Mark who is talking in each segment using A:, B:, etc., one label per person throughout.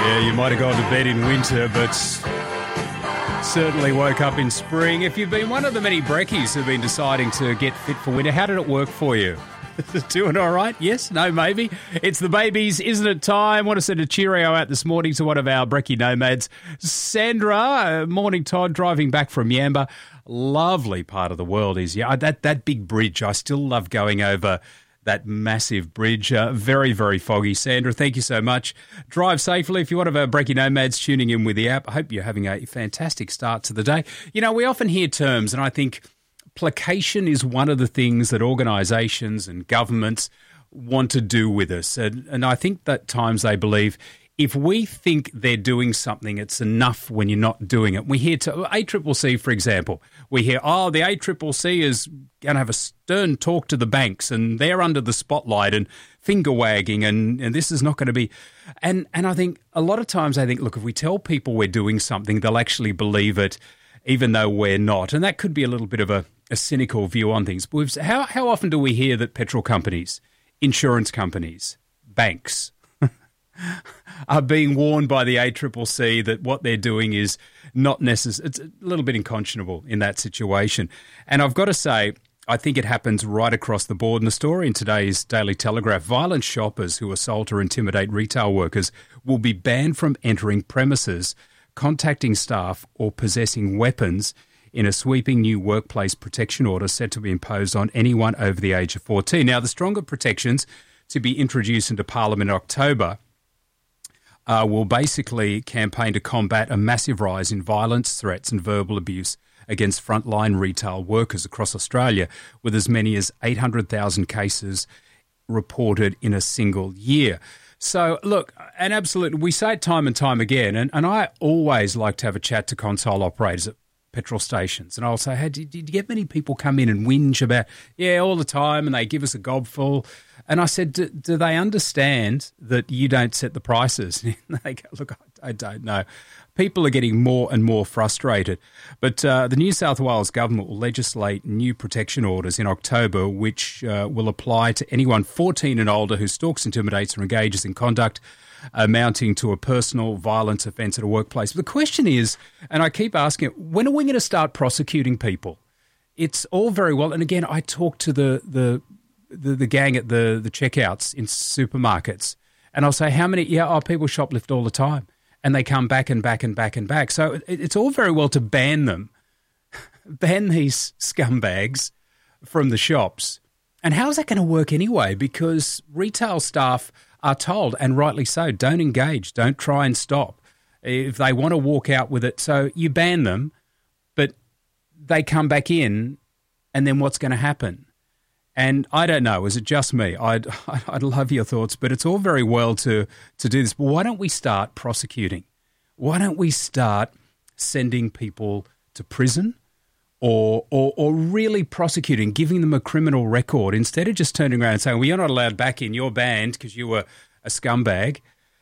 A: Yeah, you might have gone to bed in winter, but certainly woke up in spring. If you've been one of the many brekkies who've been deciding to get fit for winter, how did it work for you? Doing all right? Yes? No? Maybe? It's the babies, isn't it time? Want to send a cheerio out this morning to one of our brekkie nomads, Sandra. Morning, Todd, driving back from Yamba. Lovely part of the world is, that big bridge. I still love going over that massive bridge. Very, very foggy. Sandra, thank you so much. Drive safely. If you're one of our brekkie nomads tuning in with the app, I hope you're having a fantastic start to the day. You know, we often hear terms, and I think placation is one of the things that organisations and governments want to do with us. And I think that times they believe if we think they're doing something, it's enough when you're not doing it. We hear ACCC, for example, we hear, the ACCC is going to have a stern talk to the banks and they're under the spotlight and finger wagging and this is not going to be. And I think a lot of times I think, look, if we tell people we're doing something, they'll actually believe it even though we're not. And that could be a little bit of a cynical view on things. But how often do we hear that petrol companies, insurance companies, banks are being warned by the ACCC that what they're doing is not necessary? It's a little bit unconscionable in that situation. And I've got to say, I think it happens right across the board. In the story in today's Daily Telegraph, violent shoppers who assault or intimidate retail workers will be banned from entering premises, contacting staff or possessing weapons in a sweeping new workplace protection order set to be imposed on anyone over the age of 14. Now, the stronger protections to be introduced into Parliament in October will basically campaign to combat a massive rise in violence, threats and verbal abuse against frontline retail workers across Australia, with as many as 800,000 cases reported in a single year. So, look, and absolutely, we say it time and time again, and I always like to have a chat to console operators at petrol stations, and I'll say, hey, did you get many people come in and whinge about, all the time, and they give us a gobful? And I said, do they understand that you don't set the prices? And they go, look, I don't know. People are getting more and more frustrated. But the New South Wales government will legislate new protection orders in October, which will apply to anyone 14 and older who stalks, intimidates or engages in conduct amounting to a personal violence offence at a workplace. But the question is, and I keep asking it, when are we going to start prosecuting people? It's all very well. And again, I talk to the gang at the checkouts in supermarkets, and I'll say, how many? People shoplift all the time, and they come back and back and back and back. So it's all very well to ban them, ban these scumbags from the shops. And how is that going to work anyway? Because retail staff are told, and rightly so, don't engage, don't try and stop if they want to walk out with it. So you ban them, but they come back in, and then what's going to happen? And I don't know, is it just me? I'd love your thoughts, but it's all very well to do this. But why don't we start prosecuting? Why don't we start sending people to prison or really prosecuting, giving them a criminal record instead of just turning around and saying, well, you're not allowed back in, you're banned because you were a scumbag?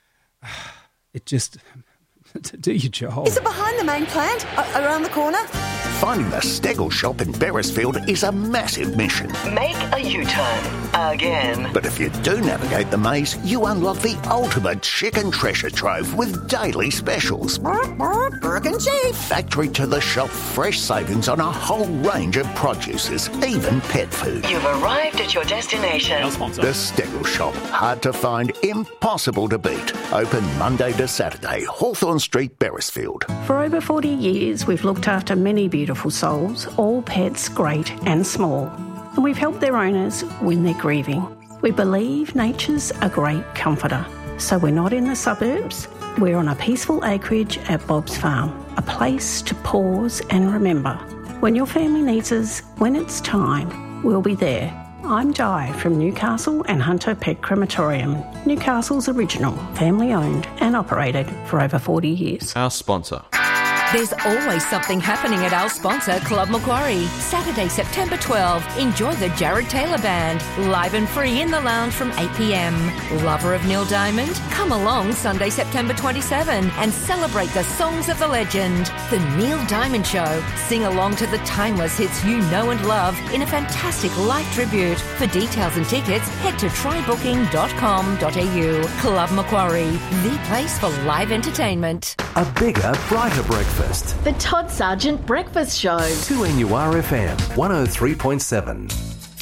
A: It just, do your job.
B: Is it behind the main plant? Around the corner?
C: Finding the Stegel shop in Beresfield is a massive mission.
D: Make a U-turn. Again.
C: But if you do navigate the maze, you unlock the ultimate chicken treasure trove with daily specials.
B: Burke and Chief.
C: Factory to the shop, fresh savings on a whole range of produces, even pet food.
D: You've arrived at your destination.
C: The Stegel shop. Hard to find, impossible to beat. Open Monday to Saturday, Hawthorn Street, Beresfield.
E: For over 40 years, we've looked after many beautiful souls, all pets great and small. And we've helped their owners when they're grieving. We believe nature's a great comforter. So we're not in the suburbs. We're on a peaceful acreage at Bob's Farm, a place to pause and remember. When your family needs us, when it's time, we'll be there. I'm Di from Newcastle and Hunter Pet Crematorium, Newcastle's original, family owned and operated for over 40 years.
F: Our sponsor. There's always something happening at our sponsor, Club Macquarie. Saturday, September 12, enjoy the Jared Taylor Band, live and free in the lounge from 8 p.m. Lover of Neil Diamond? Come along Sunday, September 27 and celebrate the songs of the legend. The Neil Diamond Show. Sing along to the timeless hits you know and love in a fantastic live tribute. For details and tickets, head to trybooking.com.au. Club Macquarie, the place for live entertainment.
G: A bigger, brighter breakfast.
H: The Todd Sargent Breakfast Show.
G: 2NURFM 103.7.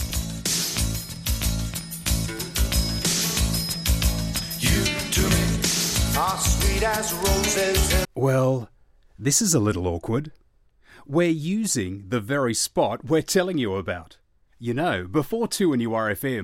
A: Well, this is a little awkward. We're using the very spot we're telling you about. You know, before 2NURFM,